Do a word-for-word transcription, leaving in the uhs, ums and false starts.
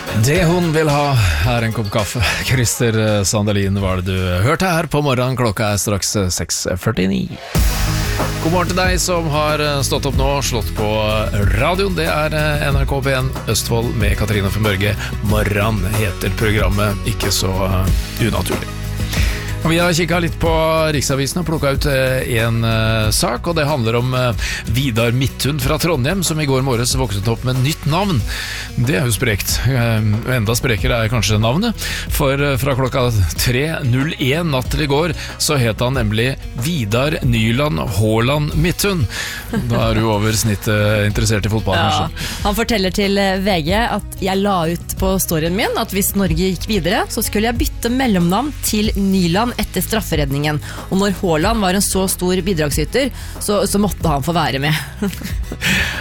Det hun vil ha er en kopp kaffe. Christer Sandelin var det du hørte her på morgenen. Klokka er straks seks førtini. God morgen til deg som har stått opp nå, slått på radioen. Det er N R K P en Østfold med Katarina for Mørge. Morgen heter programmet, ikke så unaturlig. Vi har kikket litt på Riksavisen og plukket ut en uh, sak, og det handler om uh, Vidar Midthun fra Trondheim, som i går morges vokset opp med nytt navn. Det er jo sprekt. Uh, enda sprekere er kanskje navnet, for uh, fra klokka tre null en natt til i går, så het han nemlig Vidar Nyland Haaland Midthun. Da er du over snittet interessert i fotball, ja, kanskje. Han forteller til V G at jeg la ut på storyen min at hvis Norge gikk videre, så skulle jeg bytte mellomnavn til Nyland etter strafferedningen. Og når Haaland var en så stor bidragsyter, så, så måtte han få være med.